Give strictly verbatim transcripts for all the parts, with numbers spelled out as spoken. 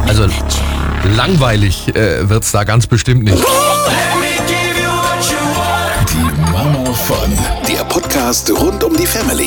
Also langweilig äh, wird's da ganz bestimmt nicht. Die Mama von, der Podcast rund um die Family.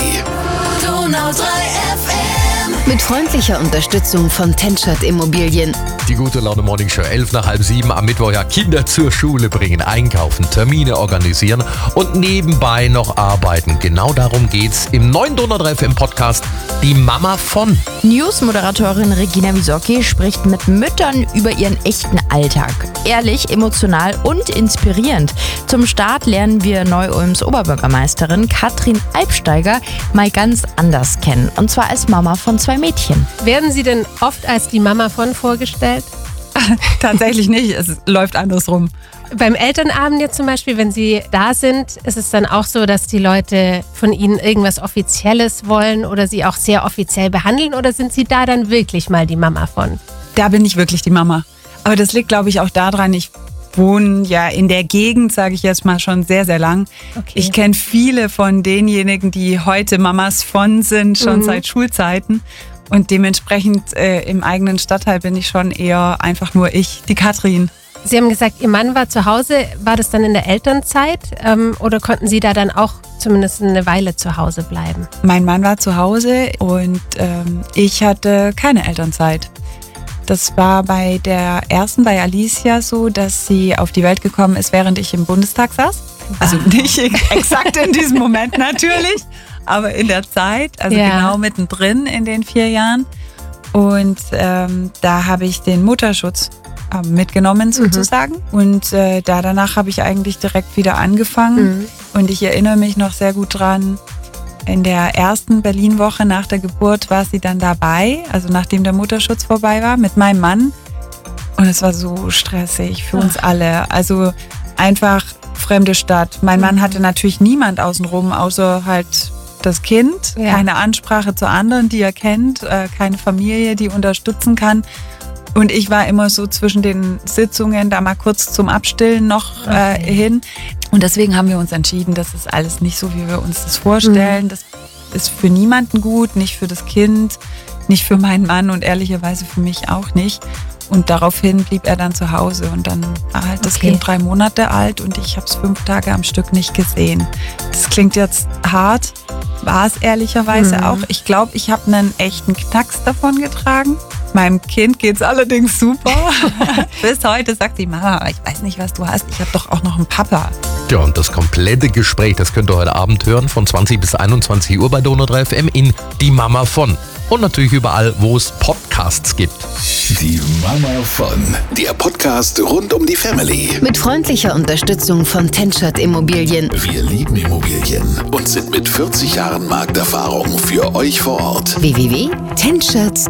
Donau drei F M. Mit freundlicher Unterstützung von Tenschert Immobilien. Die gute Laune Morning Show, elf nach halb sieben am Mittwoch, ja, Kinder zur Schule bringen, einkaufen, Termine organisieren und nebenbei noch arbeiten. Genau darum geht's im neuen Donau drei F M Podcast, die Mama von. News-Moderatorin Regina Wisocki spricht mit Müttern über ihren echten Alltag. Ehrlich, emotional und inspirierend. Zum Start lernen wir Neu-Ulms Oberbürgermeisterin Katrin Albsteiger mal ganz anders kennen. Und zwar als Mama von zwei Mädchen. Werden Sie denn oft als die Mama von vorgestellt? Tatsächlich nicht, es läuft andersrum. Beim Elternabend jetzt zum Beispiel, wenn Sie da sind, ist es dann auch so, dass die Leute von Ihnen irgendwas Offizielles wollen oder Sie auch sehr offiziell behandeln, oder sind Sie da dann wirklich mal die Mama von? Da bin ich wirklich die Mama. Aber das liegt, glaube ich, auch daran, ich wohne ja in der Gegend, sage ich jetzt mal, schon sehr, sehr lang. Okay. Ich kenne viele von denjenigen, die heute Mamas von sind, schon Mhm. seit Schulzeiten. Und dementsprechend äh, im eigenen Stadtteil bin ich schon eher einfach nur ich, die Katrin. Sie haben gesagt, Ihr Mann war zu Hause. War das dann in der Elternzeit ähm, oder konnten Sie da dann auch zumindest eine Weile zu Hause bleiben? Mein Mann war zu Hause und ähm, ich hatte keine Elternzeit. Das war bei der ersten, bei Alicia so, dass sie auf die Welt gekommen ist, während ich im Bundestag saß. Also nicht exakt in diesem Moment natürlich, aber in der Zeit, also Ja. genau mittendrin in den vier Jahren. Und ähm, da habe ich den Mutterschutz äh, mitgenommen sozusagen. Und äh, da danach habe ich eigentlich direkt wieder angefangen. Mhm. Und ich erinnere mich noch sehr gut dran, in der ersten Berlin-Woche nach der Geburt war sie dann dabei, also nachdem der Mutterschutz vorbei war, mit meinem Mann. Und es war so stressig für uns alle. Also einfach fremde Stadt. Mein Mann hatte natürlich niemand außenrum, außer halt das Kind. Ja. Keine Ansprache zu anderen, die er kennt. äh, Keine Familie, die unterstützen kann. Und ich war immer so zwischen den Sitzungen da mal kurz zum Abstillen noch äh, Okay. hin. Und deswegen haben wir uns entschieden, das ist alles nicht so, wie wir uns das vorstellen. Das ist für niemanden gut, nicht für das Kind, nicht für meinen Mann und ehrlicherweise für mich auch nicht. Und daraufhin blieb er dann zu Hause und dann war halt das Okay. Kind drei Monate alt und ich habe es fünf Tage am Stück nicht gesehen. Das klingt jetzt hart, war es ehrlicherweise Mhm. auch. Ich glaube, ich habe einen echten Knacks davon getragen. Meinem Kind geht's allerdings super. Bis heute sagt sie, Mama, ich weiß nicht, was du hast. Ich habe doch auch noch einen Papa. Ja, und das komplette Gespräch, das könnt ihr heute Abend hören, von zwanzig bis einundzwanzig Uhr bei Donau drei F M in Die Mama von. Und natürlich überall, wo es Podcasts gibt. Die Mama von, der Podcast rund um die Family. Mit freundlicher Unterstützung von Tenschert Immobilien. Wir lieben Immobilien und sind mit vierzig Jahren Markterfahrung für euch vor Ort. w w w punkt tenschert